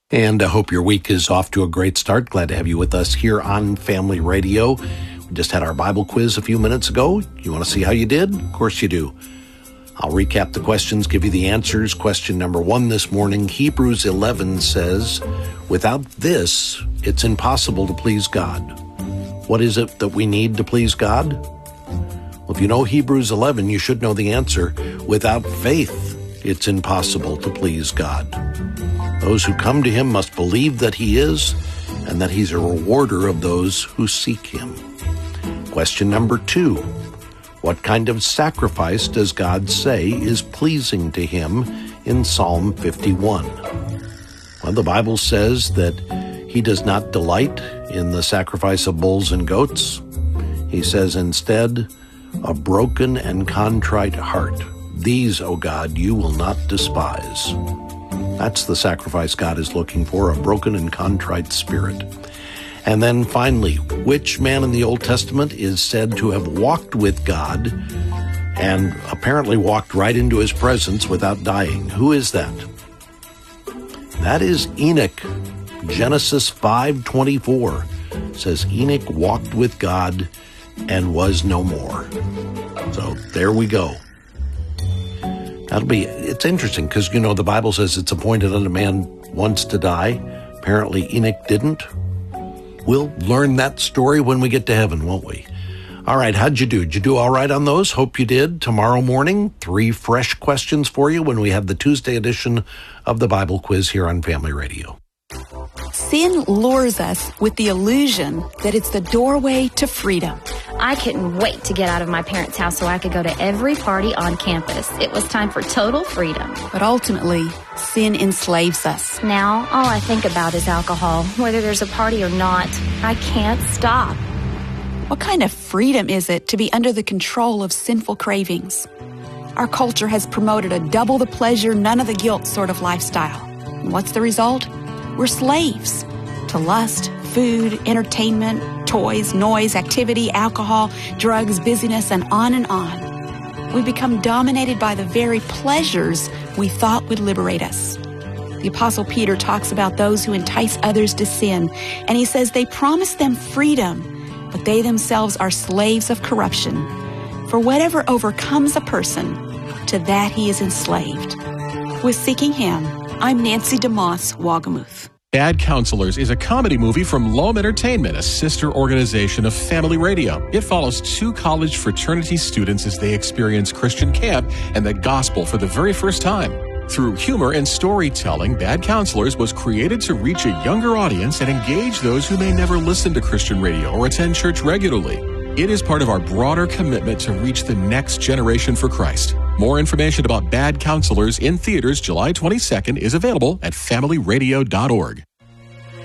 And I hope your week is off to a great start. Glad to have you with us here on Family Radio. We just had our Bible quiz a few minutes ago. You want to see how you did? Of course you do. I'll recap the questions, give you the answers. Question number 1 this morning, Hebrews 11 says, without this, it's impossible to please God. What is it that we need to please God? Well, if you know Hebrews 11, you should know the answer. Without faith, it's impossible to please God. Those who come to him must believe that he is, and that he's a rewarder of those who seek him. Question number 2. What kind of sacrifice does God say is pleasing to him in Psalm 51? Well, the Bible says that he does not delight in the sacrifice of bulls and goats. He says instead, a broken and contrite heart. These, O God, you will not despise. That's the sacrifice God is looking for, a broken and contrite spirit. And then finally, which man in the Old Testament is said to have walked with God and apparently walked right into his presence without dying? Who is that? That is Enoch. Genesis 5:24 says Enoch walked with God and was no more. So there we go. It's interesting because, the Bible says it's appointed unto man once to die. Apparently Enoch didn't. We'll learn that story when we get to heaven, won't we? All right, how'd you do? Did you do all right on those? Hope you did. Tomorrow morning, 3 fresh questions for you when we have the Tuesday edition of the Bible quiz here on Family Radio. Sin lures us with the illusion that it's the doorway to freedom. I couldn't wait to get out of my parents' house so I could go to every party on campus. It was time for total freedom. But ultimately, sin enslaves us. Now, all I think about is alcohol. Whether there's a party or not, I can't stop. What kind of freedom is it to be under the control of sinful cravings? Our culture has promoted a double the pleasure, none of the guilt sort of lifestyle. And what's the result? We're slaves to lust, food, entertainment, toys, noise, activity, alcohol, drugs, busyness, and on and on. We become dominated by the very pleasures we thought would liberate us. The Apostle Peter talks about those who entice others to sin, and he says they promise them freedom, but they themselves are slaves of corruption. For whatever overcomes a person, to that he is enslaved. With Seeking Him, I'm Nancy DeMoss, Wagamuth. Bad Counselors is a comedy movie from Loam Entertainment, a sister organization of Family Radio. It follows 2 college fraternity students as they experience Christian camp and the gospel for the very first time. Through humor and storytelling, Bad Counselors was created to reach a younger audience and engage those who may never listen to Christian radio or attend church regularly. It is part of our broader commitment to reach the next generation for Christ. More information about Bad Counselors in theaters July 22nd is available at familyradio.org.